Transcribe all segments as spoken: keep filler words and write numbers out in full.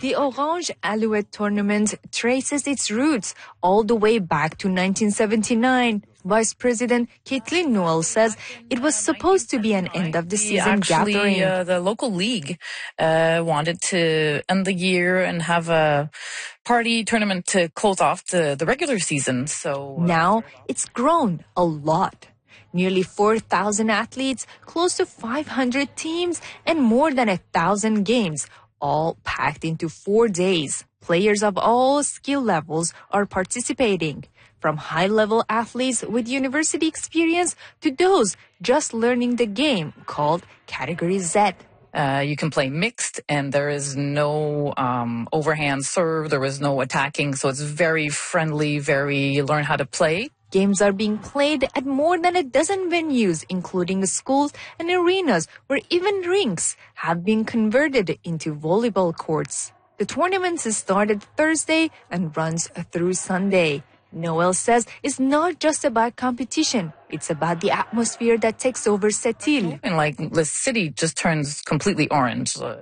The Orange Alouette tournament traces its roots all the way back to nineteen seventy-nine. Vice President Caitlin Noel says it was supposed to be an end-of-the-season Actually, gathering. Uh, the local league uh, wanted to end the year and have a party tournament to close off the, the regular season. So uh, Now, it's grown a lot. Nearly four thousand athletes, close to five hundred teams, and more than one thousand games, all packed into four days. Players of all skill levels are participating, from high-level athletes with university experience to those just learning the game called Category Z. Uh, you can play mixed, and there is no um, overhand serve. There is no attacking, so it's very friendly, very learn how to play. Games are being played at more than a dozen venues, including schools and arenas, where even rinks have been converted into volleyball courts. The tournament started Thursday and runs through Sunday. Noel says it's not just about competition. It's about the atmosphere that takes over Sept-Îles. And like the city just turns completely orange. Uh,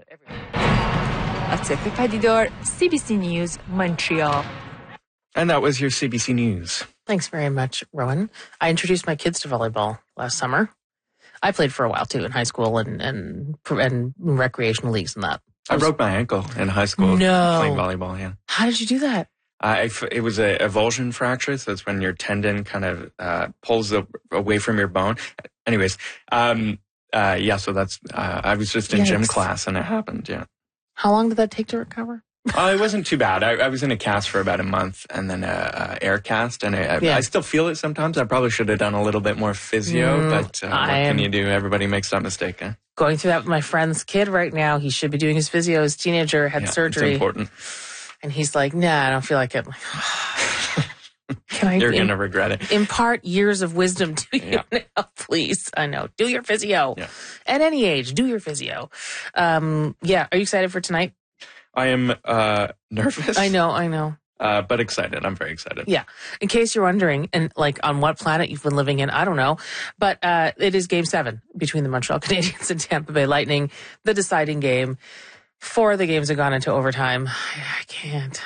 Atife Padidar, C B C News, Montreal. And that was your C B C News. Thanks very much, Rowan. I introduced my kids to volleyball last summer. I played for a while, too, in high school and and, and recreational leagues and that. I broke my ankle in high school No. playing volleyball, yeah. How did you do that? I, it was a avulsion fracture, so it's when your tendon kind of uh, pulls the, away from your bone. Anyways, um, uh, yeah, so that's, uh, I was just in Yikes. gym class and it happened, yeah. How long did that take to recover? Oh, it wasn't too bad. I, I was in a cast for about a month and then a, a air cast, and I, Yeah. I still feel it sometimes. I probably should have done a little bit more physio, Mm, but uh, what I can am- you do? Everybody makes that mistake. Eh? Going through that with my friend's kid right now. He should be doing his physio. His teenager had Yeah, surgery. It's important. And he's like, nah, I don't feel like it. I'm like, can I You're im- going to regret it. impart years of wisdom to you Yeah. now, please? I know. Do your physio. Yeah. At any age, do your physio. Um, yeah. Are you excited for tonight? I am uh, nervous. I know, I know. Uh, but excited. I'm very excited. Yeah. In case you're wondering, and like on what planet you've been living in, I don't know. But uh, it is game seven between the Montreal Canadiens and Tampa Bay Lightning, the deciding game. Four of the games have gone into overtime. I can't.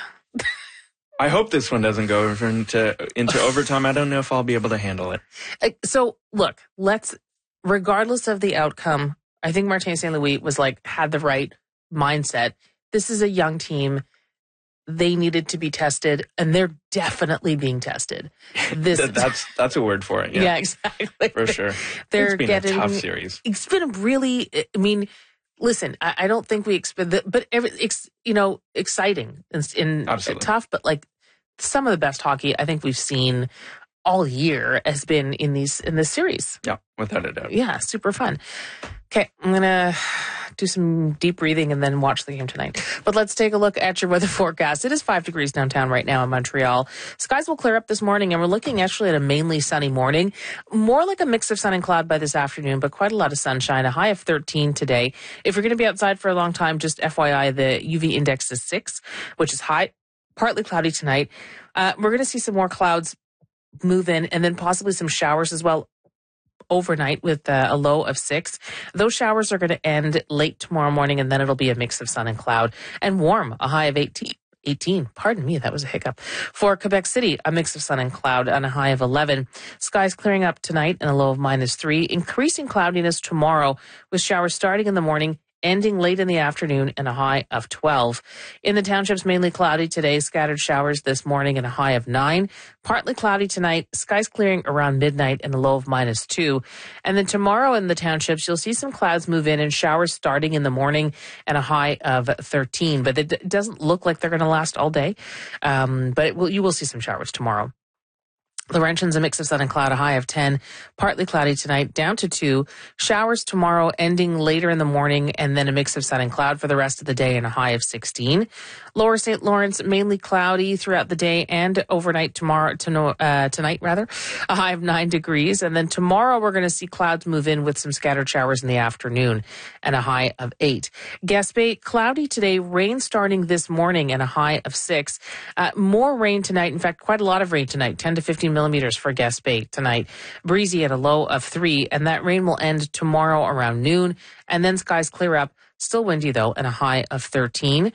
I hope this one doesn't go over into into overtime. I don't know if I'll be able to handle it. Uh, So look, let's, regardless of the outcome, I think Martin Saint Louis was like, had the right mindset. This is a young team. They needed to be tested, and they're definitely being tested. This, Th- that's that's a word for it. yeah. Yeah, exactly. for sure. They're it's been getting a tough series. It's been a really, I mean, listen, I, I don't think we expect, but every, ex, you know, exciting and, and Absolutely. tough, but like some of the best hockey I think we've seen all year has been in these in this series. Yeah, without a doubt. Yeah, super fun. Okay, I'm gonna do some deep breathing and then watch the game tonight. But let's take a look at your weather forecast. It is five degrees downtown right now in Montreal. Skies will clear up this morning, and we're looking actually at a mainly sunny morning. More like a mix of sun and cloud by this afternoon, but quite a lot of sunshine. A high of thirteen today. If you're going to be outside for a long time, just F Y I, the U V index is six, which is high. Partly cloudy tonight. Uh, we're going to see some more clouds move in, and then possibly some showers as well overnight with uh, a low of six. Those showers are going to end late tomorrow morning, and then it'll be a mix of sun and cloud and warm, a high of eighteen. eighteen. Pardon me, that was a hiccup. For Quebec City, a mix of sun and cloud and a high of eleven. Skies clearing up tonight and a low of minus three. Increasing cloudiness tomorrow with showers starting in the morning, ending late in the afternoon, and a high of twelve. In the townships, mainly cloudy today, scattered showers this morning and a high of nine. Partly cloudy tonight, skies clearing around midnight and a low of minus two. And then tomorrow in the townships, you'll see some clouds move in and showers starting in the morning and a high of thirteen. But it d- doesn't look like they're going to last all day. Um, but it will, you will see some showers tomorrow. Laurentians, a mix of sun and cloud, a high of ten. Partly cloudy tonight, down to two. Showers tomorrow, ending later in the morning, and then a mix of sun and cloud for the rest of the day and a high of sixteen. Lower Saint Lawrence, mainly cloudy throughout the day and overnight tomorrow, to, uh, tonight rather, a high of nine degrees. And then tomorrow we're going to see clouds move in with some scattered showers in the afternoon and a high of eight. Gaspé, cloudy today, rain starting this morning and a high of six. Uh, more rain tonight. In fact, quite a lot of rain tonight, ten to fifteen millimeters for Gaspé tonight. Breezy at a low of three, and that rain will end tomorrow around noon, and then skies clear up. Still windy, though, and a high of thirteen.